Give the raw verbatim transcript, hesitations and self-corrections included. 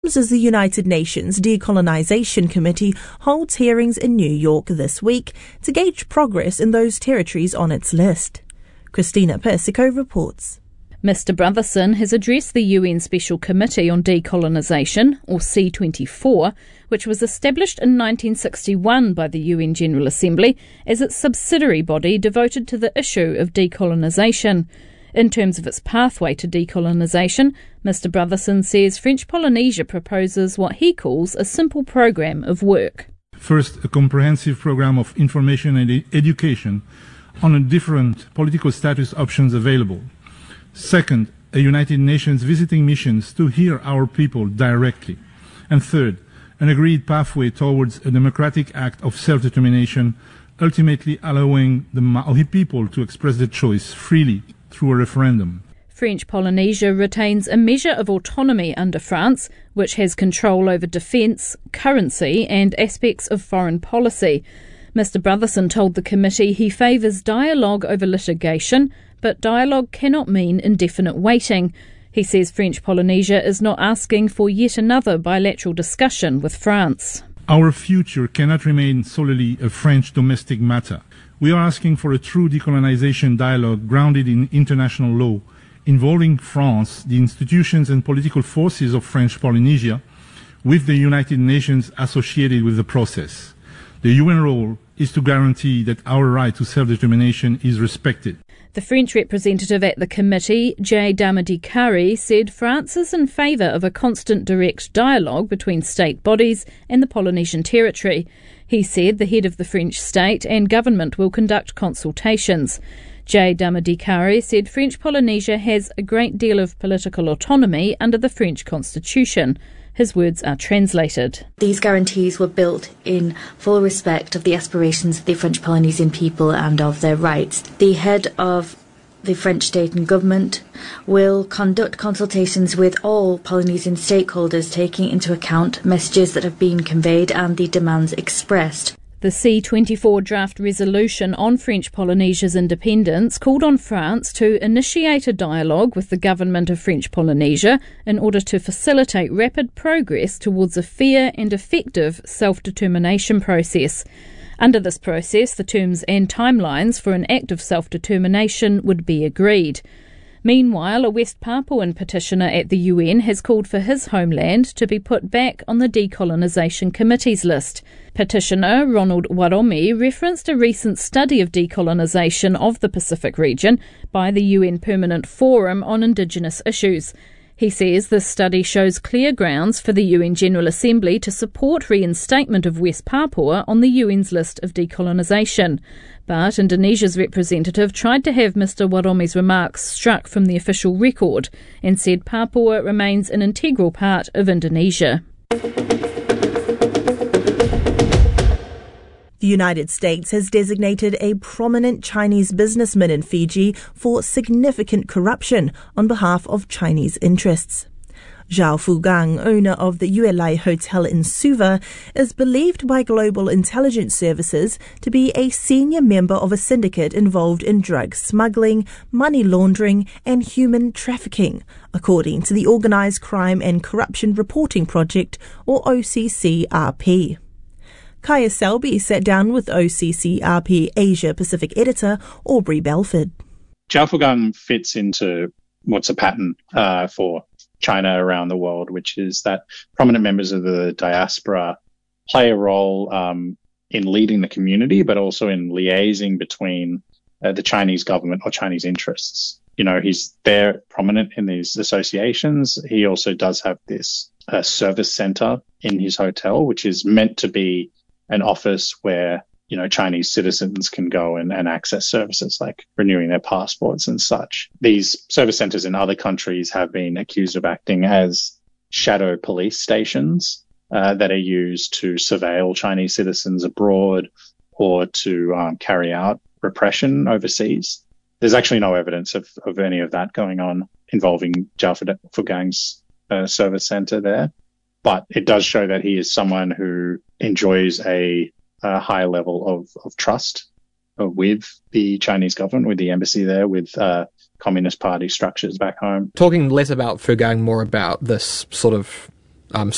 As the United Nations Decolonization Committee holds hearings in New York this week to gauge progress in those territories on its list. Christina Persico reports. Mister Brotherson has addressed the U N Special Committee on Decolonisation, or C twenty-four, which was established in nineteen sixty-one by the U N General Assembly as its subsidiary body devoted to the issue of decolonisation. In terms of its pathway to decolonisation, Mister Brotherson says French Polynesia proposes what he calls a simple programme of work. First, a comprehensive programme of information and ed- education on the different political status options available. Second, a United Nations visiting missions to hear our people directly. And third, an agreed pathway towards a democratic act of self-determination, ultimately allowing the Maori people to express their choice freely through a referendum. French Polynesia retains a measure of autonomy under France, which has control over defence, currency and aspects of foreign policy. Mister Brotherson told the committee he favours dialogue over litigation, but dialogue cannot mean indefinite waiting. He says French Polynesia is not asking for yet another bilateral discussion with France. Our future cannot remain solely a French domestic matter. We are asking for a true decolonization dialogue grounded in international law, involving France, the institutions and political forces of French Polynesia, with the United Nations associated with the process. The U N role is to guarantee that our right to self-determination is respected. The French representative at the committee, Jay Damadikari, said France is in favour of a constant direct dialogue between state bodies and the Polynesian territory. He said the head of the French state and government will conduct consultations. Jay Damadikari said French Polynesia has a great deal of political autonomy under the French constitution. His words are translated. These guarantees were built in full respect of the aspirations of the French Polynesian people and of their rights. The head of the French state and government will conduct consultations with all Polynesian stakeholders, taking into account messages that have been conveyed and the demands expressed. The C twenty-four draft resolution on French Polynesia's independence called on France to initiate a dialogue with the government of French Polynesia in order to facilitate rapid progress towards a fair and effective self-determination process. Under this process, the terms and timelines for an act of self-determination would be agreed. Meanwhile, a West Papuan petitioner at the U N has called for his homeland to be put back on the Decolonisation Committee's list. Petitioner Ronald Waromi referenced a recent study of decolonisation of the Pacific region by the U N Permanent Forum on Indigenous Issues. He says this study shows clear grounds for the U N General Assembly to support reinstatement of West Papua on the U N's list of decolonisation. But Indonesia's representative tried to have Mister Waromi's remarks struck from the official record and said Papua remains an integral part of Indonesia. The United States has designated a prominent Chinese businessman in Fiji for significant corruption on behalf of Chinese interests. Zhao Fugang, owner of the U L A Hotel in Suva, is believed by global intelligence services to be a senior member of a syndicate involved in drug smuggling, money laundering and human trafficking, according to the Organised Crime and Corruption Reporting Project, or O C C R P. Kaya Selby sat down with O C C R P Asia Pacific editor Aubrey Belford. Zhao Fugang fits into what's a pattern uh, for China around the world, which is that prominent members of the diaspora play a role um, in leading the community, but also in liaising between uh, the Chinese government or Chinese interests. You know, he's there prominent in these associations. He also does have this uh, service center in his hotel, which is meant to be an office where, you know, Chinese citizens can go and, and access services like renewing their passports and such. These service centers in other countries have been accused of acting as shadow police stations uh, that are used to surveil Chinese citizens abroad or to um, carry out repression overseas. There's actually no evidence of, of any of that going on involving Zhao Fugang's uh, service center there. But it does show that he is someone who enjoys a, a high level of, of trust uh, with the Chinese government, with the embassy there, with uh, Communist Party structures back home. Talking less about Fugang, more about this sort of um,